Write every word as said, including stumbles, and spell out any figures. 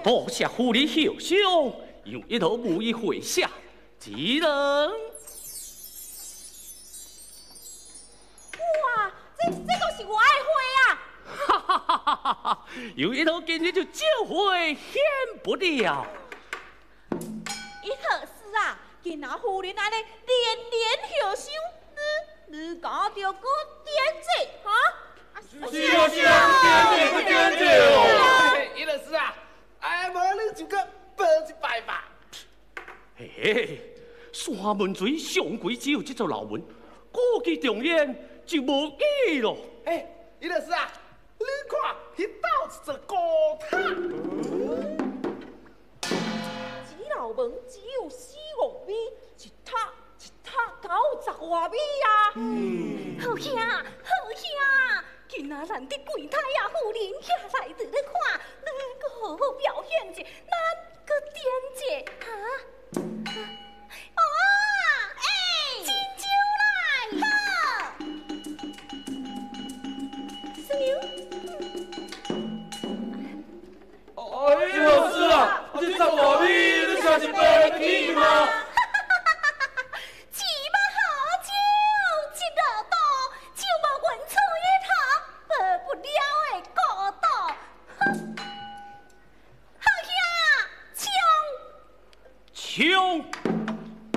多谢府里后兄，有一头武艺会下，只能。 哇，这这都是我的花啊！ 哈哈哈哈哈哈！有一头今日就教会显不了。 伊好事啊，今仔夫人安尼连连后生，你你搞着个点子哈？ 是啊是啊，点子点子哦！ 伊老师啊，哎，无你就个报一拜吧。 嘿嘿，山门水上贵只有这座老门，估计重演就无记咯。 哎，伊老师啊，你看，迄道一座高塔。 这老门只有四五米，一塔一塔九十外米啊！ 嗯，好兄，好兄，今仔咱伫柜台啊，夫人遐来伫咧看，你搁好好表现者，咱搁点者哈。